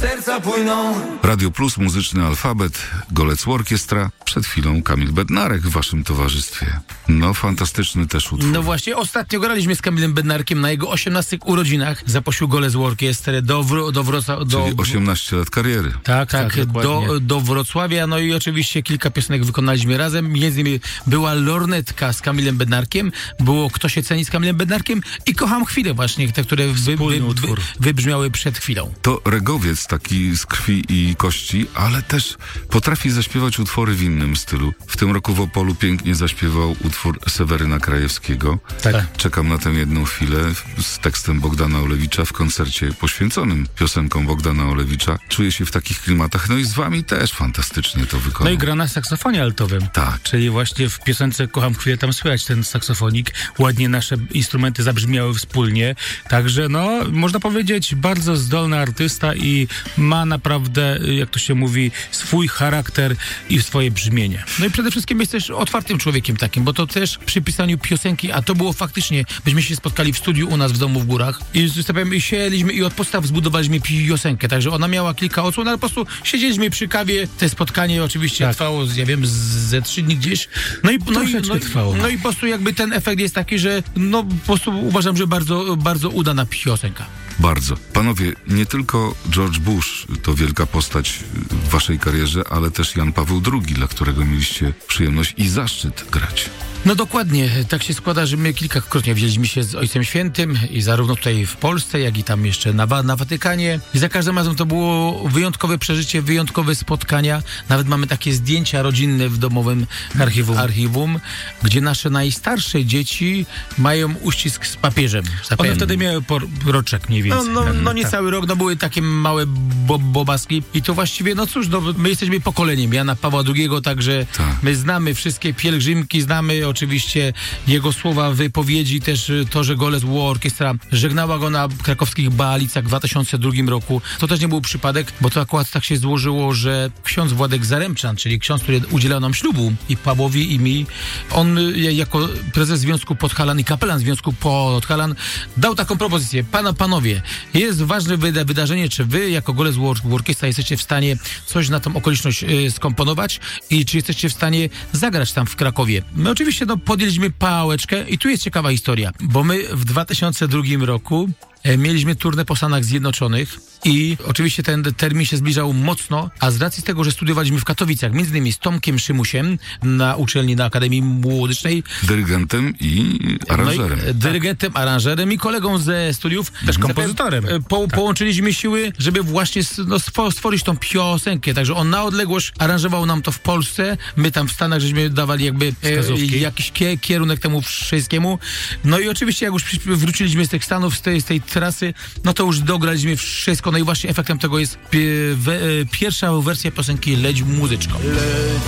serca płyną. Radio Plus, muzyczny alfabet, Golec Orkiestra. Przed chwilą Kamil Bednarek w waszym towarzystwie. No, fantastyczny też utwór. No właśnie, ostatnio graliśmy z Kamilem Bednarkiem na jego 18 urodzinach. Zaprosił Golec Orkiestrę do Wrocławia. Czyli 18 lat kariery. Tak, do Wrocławia. No i oczywiście kilka piosenek wykonaliśmy razem. Między innymi była Lornetka z Kamilem Bednarkiem, było Kto się ceni z Kamilem Bednarkiem i Kocham chwilę właśnie, te, które wybrzmiały przed chwilą. To regowiec taki z krwi i kości, ale też potrafi zaśpiewać utwory w innym stylu. W tym roku w Opolu pięknie zaśpiewał utwór Seweryna Krajewskiego. Tak. Czekam na tę jedną chwilę z tekstem Bogdana Olewicza w koncercie poświęconym piosenkom Bogdana Olewicza. Czuję się w takich klimatach, no i z wami też fantastycznie to wykonał. No i gra na saksofonie altowym. Tak. Czyli właśnie w piosence Kocham chwilę tam słychać ten saksofonik. Ładnie nasze instrumenty zabrzmiały wspólnie. Także no, można powiedzieć, bardzo zdolny artysta i ma naprawdę, jak to się mówi, swój charakter i swoje brzmienie. No i przede wszystkim jest też otwartym człowiekiem takim, bo to też przy pisaniu piosenki, a to było faktycznie, myśmy się spotkali w studiu u nas w domu w górach i siedzieliśmy i od podstaw zbudowaliśmy piosenkę, także ona miała kilka odsłon, ale po prostu siedzieliśmy przy kawie, te spotkanie oczywiście trwało, ja wiem, ze 3 dni gdzieś. Trwało. No i po prostu jakby ten efekt jest taki, że no po prostu uważam, że bardzo, bardzo udana piosenka. Bardzo. Panowie, nie tylko George Bush to wielka postać w waszej karierze, ale też Jan Paweł II, dla którego mieliście przyjemność i zaszczyt grać. No dokładnie, tak się składa, że my kilkakrotnie wzięliśmy się z Ojcem Świętym i zarówno tutaj w Polsce, jak i tam jeszcze na Watykanie. I za każdym razem to było wyjątkowe przeżycie, wyjątkowe spotkania. Nawet mamy takie zdjęcia rodzinne w domowym archiwum, gdzie nasze najstarsze dzieci mają uścisk z papieżem. One wtedy miały roczek mniej więcej. No nie cały rok, no były takie małe bobaski i to właściwie, no cóż, no, my jesteśmy pokoleniem Jana Pawła II, także my znamy wszystkie pielgrzymki, znamy oczywiście jego słowa, wypowiedzi, też to, że Golec Orkiestra żegnała go na krakowskich Baalicach w 2002 roku. To też nie był przypadek, bo to akurat tak się złożyło, że ksiądz Władek Zaremczan, czyli ksiądz, który udzielał nam ślubu i Pawłowi i mi, on jako prezes Związku Podhalan i kapelan Związku Podhalan dał taką propozycję. Panowie, jest ważne wydarzenie, czy wy jako Golec Orkiestra jesteście w stanie coś na tą okoliczność skomponować i czy jesteście w stanie zagrać tam w Krakowie. My oczywiście podjęliśmy pałeczkę i tu jest ciekawa historia, bo my w 2002 roku mieliśmy turnę po Stanach Zjednoczonych i oczywiście ten termin się zbliżał mocno, a z racji tego, że studiowaliśmy w Katowicach, między innymi z Tomkiem Szymusiem na uczelni na Akademii Muzycznej. Dyrygentem i aranżerem. Dyrygentem, aranżerem i kolegą ze studiów. Też kompozytorem. Połączyliśmy siły, żeby właśnie stworzyć tą piosenkę. Także on na odległość aranżował nam to w Polsce. My tam w Stanach żeśmy dawali jakby jakiś kierunek temu wszystkiemu. No i oczywiście jak już wróciliśmy z tych Stanów, z tej trasy, no to już dograliśmy wszystko. No i właśnie efektem tego jest pierwsza wersja piosenki Leć muzyczko.